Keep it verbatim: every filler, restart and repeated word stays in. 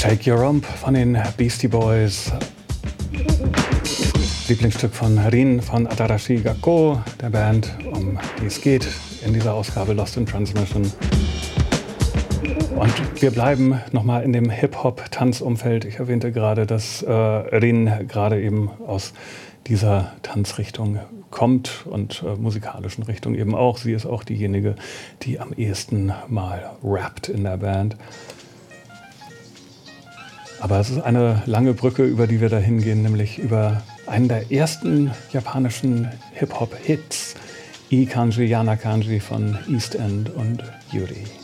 Shake Your Rump von den Beastie Boys. Lieblingsstück von Rin von Atarashi Gakko, der Band, um die es geht in dieser Ausgabe Lost in Transmission. Und wir bleiben nochmal in dem Hip-Hop-Tanzumfeld. Ich erwähnte gerade, dass äh, Rin gerade eben aus dieser Tanzrichtung kommt und äh, musikalischen Richtung eben auch. Sie ist auch diejenige, die am ehesten mal rappt in der Band. Aber es ist eine lange Brücke, über die wir da hingehen, nämlich über einen der ersten japanischen Hip-Hop-Hits, I Kanji Yana Kanji von East End und Yuri.